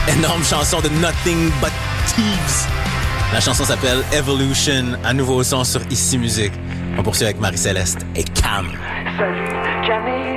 Énorme chanson de Nothing But Thieves. La chanson s'appelle Evolution, un nouveau son sur Ici Musique. On poursuit avec Marie-Céleste et Cam. Salut, Camille.